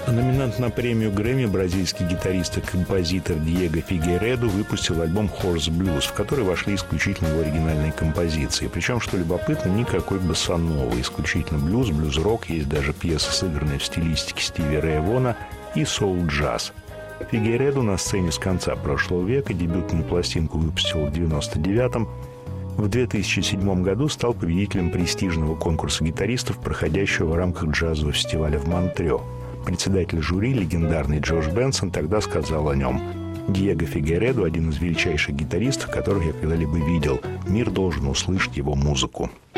Номинант на премию Грэмми, бразильский гитарист и композитор Диего Фигейредо выпустил альбом «Horse Blues», в который вошли исключительно его оригинальные композиции. Причем, что любопытно, никакой боссановой, исключительно блюз, блюз-рок, есть даже пьесы, сыгранные в стилистике Стиви Рэя Вона, и соул-джаз. Фигейредо на сцене с конца прошлого века дебютную пластинку выпустил в 1999-м. В 2007 году стал победителем престижного конкурса гитаристов, проходящего в рамках джазового фестиваля в Монтрео. Председатель жюри, легендарный Джош Бенсон, тогда сказал о нем: «Диего Фигейредо – один из величайших гитаристов, которых я когда-либо видел. Мир должен услышать его музыку».